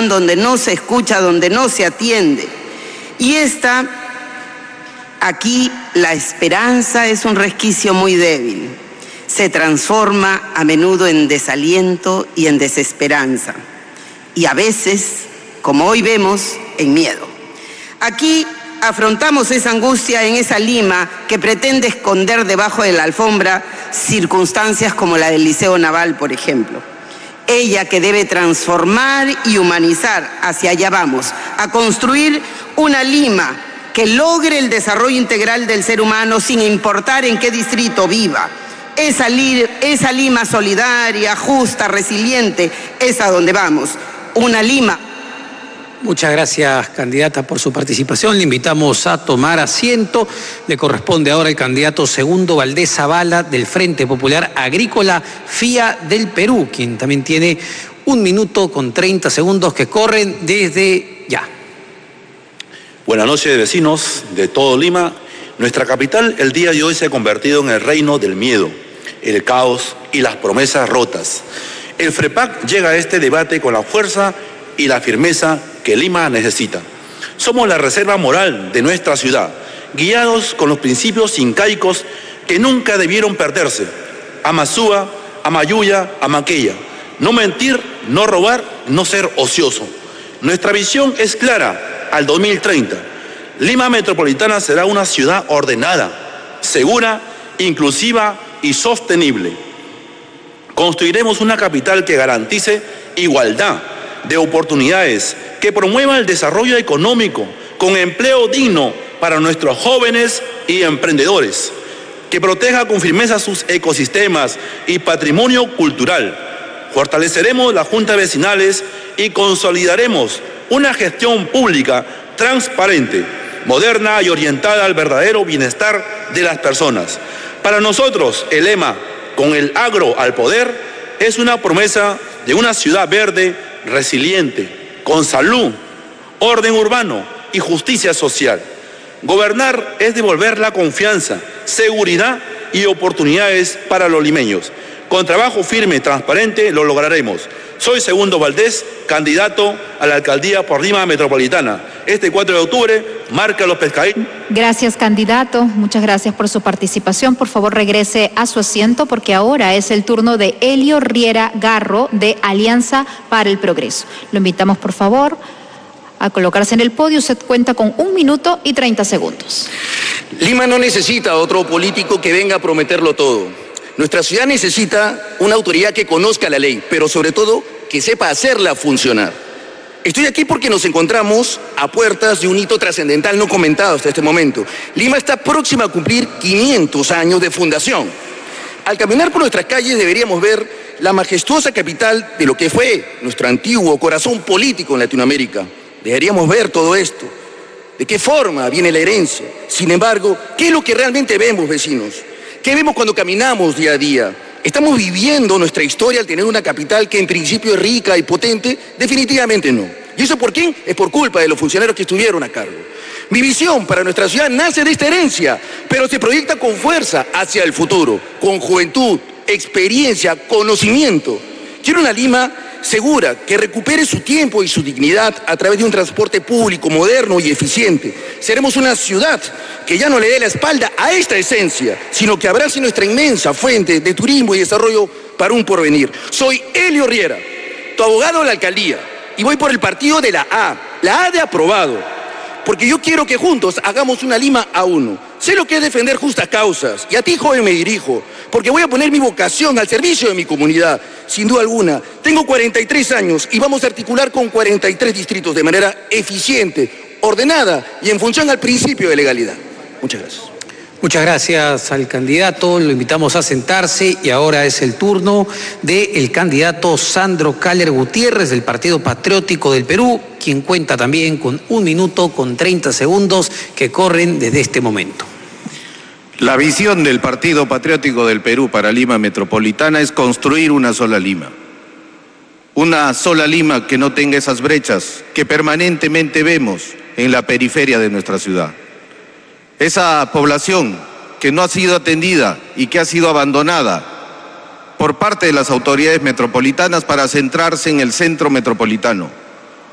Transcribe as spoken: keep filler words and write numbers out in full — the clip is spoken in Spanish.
situación donde no se escucha, donde no se atiende. Y esta, aquí la esperanza es un resquicio muy débil. Se transforma a menudo en desaliento y en desesperanza. Y a veces, como hoy vemos, en miedo. Aquí afrontamos esa angustia en esa Lima que pretende esconder debajo de la alfombra circunstancias como la del Liceo Naval, por ejemplo. Ella que debe transformar y humanizar, hacia allá vamos, a construir una Lima que logre el desarrollo integral del ser humano sin importar en qué distrito viva. Esa, esa Lima solidaria, justa, resiliente, es a donde vamos. Una Lima. Muchas gracias, candidata, por su participación. Le invitamos a tomar asiento. Le corresponde ahora al candidato Segundo Valdés Zavala del Frente Popular Agrícola F I A del Perú, quien también tiene un minuto con treinta segundos que corren desde ya. Buenas noches, vecinos de todo Lima. Nuestra capital el día de hoy se ha convertido en el reino del miedo, el caos y las promesas rotas. El FREPAC llega a este debate con la fuerza y la firmeza que Lima necesita. Somos la reserva moral de nuestra ciudad, guiados con los principios incaicos que nunca debieron perderse. Amasúa, Amayuya, Amaqueya. No mentir, no robar, no ser ocioso. Nuestra visión es clara al dos mil treinta. Lima Metropolitana será una ciudad ordenada, segura, inclusiva y sostenible. Construiremos una capital que garantice igualdad de oportunidades, que promueva el desarrollo económico con empleo digno para nuestros jóvenes y emprendedores, que proteja con firmeza sus ecosistemas y patrimonio cultural. Fortaleceremos las juntas vecinales y consolidaremos una gestión pública transparente, moderna y orientada al verdadero bienestar de las personas. Para nosotros, el lema "con el agro al poder" es una promesa de una ciudad verde, resiliente, con salud, orden urbano y justicia social. Gobernar es devolver la confianza, seguridad y oportunidades para los limeños. Con trabajo firme y transparente lo lograremos. Soy Segundo Valdés, candidato a la alcaldía por Lima Metropolitana. Este cuatro de octubre, marca los pescadillos. Gracias, candidato. Muchas gracias por su participación. Por favor, regrese a su asiento porque ahora es el turno de Elio Riera Garro de Alianza para el Progreso. Lo invitamos, por favor, a colocarse en el podio. Usted cuenta con un minuto y treinta segundos. Lima no necesita otro político que venga a prometerlo todo. Nuestra ciudad necesita una autoridad que conozca la ley, pero sobre todo que sepa hacerla funcionar. Estoy aquí porque nos encontramos a puertas de un hito trascendental no comentado hasta este momento. Lima está próxima a cumplir quinientos años de fundación. Al caminar por nuestras calles deberíamos ver la majestuosa capital de lo que fue nuestro antiguo corazón político en Latinoamérica. Deberíamos ver todo esto. ¿De qué forma viene la herencia? Sin embargo, ¿qué es lo que realmente vemos, vecinos? ¿Qué vemos cuando caminamos día a día? ¿Estamos viviendo nuestra historia al tener una capital que en principio es rica y potente? Definitivamente no. ¿Y eso por quién? Es por culpa de los funcionarios que estuvieron a cargo. Mi visión para nuestra ciudad nace de esta herencia, pero se proyecta con fuerza hacia el futuro, con juventud, experiencia, conocimiento. Quiero una Lima segura, que recupere su tiempo y su dignidad a través de un transporte público moderno y eficiente. Seremos una ciudad que ya no le dé la espalda a esta esencia, sino que abrace nuestra inmensa fuente de turismo y desarrollo para un porvenir. Soy Elio Riera, tu abogado de la alcaldía, y voy por el partido de la A, la A de aprobado, porque yo quiero que juntos hagamos una Lima a uno. Sé lo que es defender justas causas, y a ti, joven, me dirijo, porque voy a poner mi vocación al servicio de mi comunidad. Sin duda alguna, tengo cuarenta y tres años y vamos a articular con cuarenta y tres distritos de manera eficiente, ordenada y en función al principio de legalidad. Muchas gracias. Muchas gracias al candidato, lo invitamos a sentarse y ahora es el turno del candidato Sandro Caller Gutiérrez del Partido Patriótico del Perú, quien cuenta también con un minuto con treinta segundos que corren desde este momento. La visión del Partido Patriótico del Perú para Lima Metropolitana es construir una sola Lima. Una sola Lima que no tenga esas brechas que permanentemente vemos en la periferia de nuestra ciudad. Esa población que no ha sido atendida y que ha sido abandonada por parte de las autoridades metropolitanas para centrarse en el centro metropolitano.